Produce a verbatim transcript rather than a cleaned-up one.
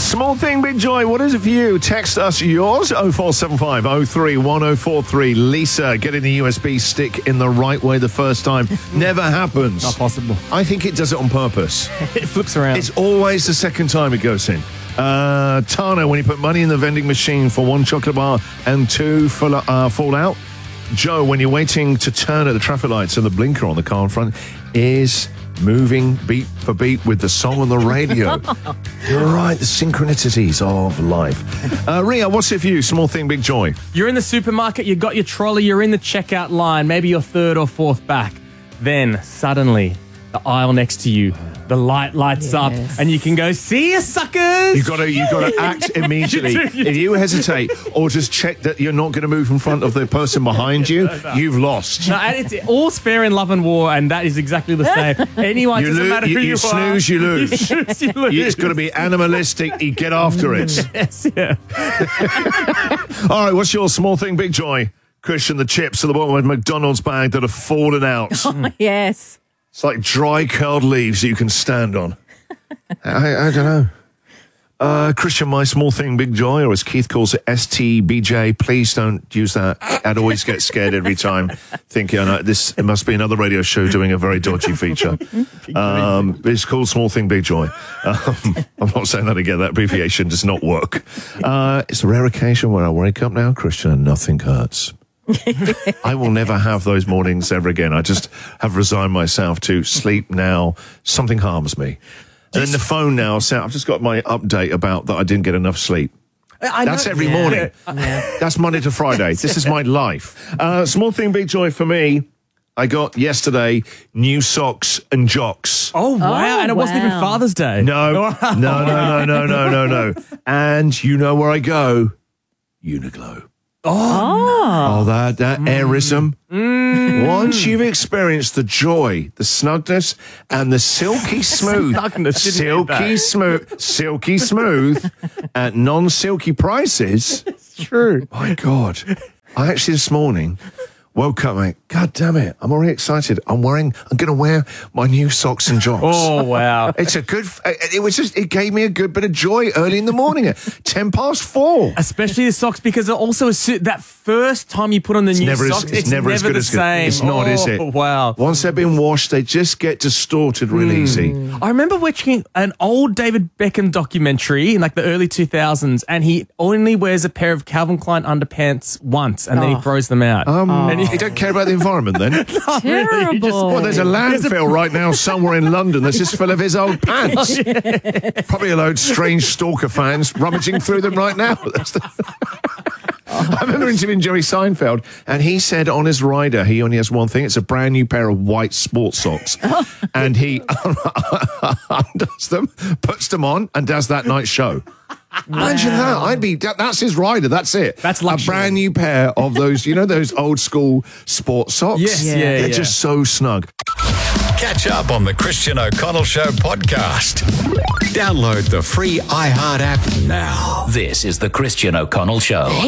Small thing, big joy. What is it for you? Text us yours, oh four seven five, oh three one oh four three. Lisa, getting the U S B stick in the right way the first time never happens. Not possible. I think it does it on purpose. It flips around. It's always the second time it goes in. Uh, Tana, when you put money in the vending machine for one chocolate bar and two full, uh, fall out. Joe, when you're waiting to turn at the traffic lights and the blinker on the car in front is moving beat for beat with the song on the radio. You're right, the synchronicities of life. Uh, Ria, what's it for you? Small thing, big joy. You're in the supermarket, you got your trolley, you're in the checkout line, maybe you're third or fourth back. Then, suddenly, the aisle next to you, the light lights yes. up, and you can go, see you, suckers! You've got to, you've got to act immediately. you do, you if you hesitate or just check that you're not going to move in front of the person behind you, you've lost. No, and it's all's fair in love and war, and that is exactly the same. Anyone, you doesn't lo- matter who you, you, you are. snooze, you lose. You snooze, you lose. It's got to be animalistic. You get after it. Yes, yeah. All right, what's your small thing, big joy? Christian, the chips at the bottom of a McDonald's bag that have fallen out. Oh, yes. It's like dry curled leaves that you can stand on. I, I don't know. Uh, Christian, my small thing, big joy, or as Keith calls it, S T B J. Please don't use that. I'd always get scared every time thinking, oh, no, this it must be another radio show doing a very dodgy feature. Um, it's called Small Thing, Big Joy. Um, I'm not saying that again. That abbreviation does not work. Uh, it's a rare occasion where I wake up now, Christian, and nothing hurts. I will never have those mornings ever again. I just have resigned myself to sleep now. Something harms me. And then the phone now, so I've just got my update about that I didn't get enough sleep. I That's know, every yeah. morning. Yeah. That's Monday to Friday. This is my life. Uh, small thing, big joy for me. I got yesterday new socks and jocks. Oh, wow. Oh, and it wasn't wow. even Father's Day. No, no, no, no, no, no, no, no. And you know where I go? Uniqlo. Oh. Oh, that, that airism. Mm. Once you've experienced the joy, the snugness, and the silky smooth, Snugness, didn't hear silky that. smooth, silky smooth at non-silky prices. It's true. My God. I actually this morning woke up, mate. God damn it. I'm already excited. I'm wearing, I'm going to wear my new socks and jocks. Oh, wow. It's a good, it was just, it gave me a good bit of joy early in the morning at ten past four. Especially the socks, because it also su- that first time you put on the It's new never, socks, as, it's, it's never, as good the as good. same. It's not, oh, is it? Wow. Once they've been washed, they just get distorted real easy. I remember watching an old David Beckham documentary in like the early two thousands, and he only wears a pair of Calvin Klein underpants once, and then he Oh. throws them out. Um, And You he- don't care about the environment then? Not really, he just- Terrible. Well, there's a landfill right now somewhere in London that's just full of his old pants. Probably a load of strange stalker fans rummaging through them right now. That's the- I remember interviewing Jerry Seinfeld, and he said on his rider, he only has one thing. It's a brand new pair of white sports socks. And he undoes them, puts them on, and does that night show. Imagine that. I'd be, that, that's his rider. That's it. That's a luxury. brand new pair of those, you know, those old school sports socks? Yes, yeah, They're yeah. just so snug. Catch up on the Christian O'Connell Show podcast. Download the free iHeart app now. This is the Christian O'Connell Show.